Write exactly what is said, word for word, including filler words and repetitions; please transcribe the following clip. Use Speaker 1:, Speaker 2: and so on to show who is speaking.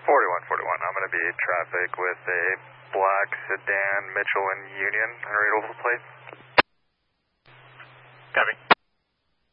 Speaker 1: forty-one forty-one. I'm going to be traffic with a black sedan Mitchell and Union, unreadable plate.
Speaker 2: Copy.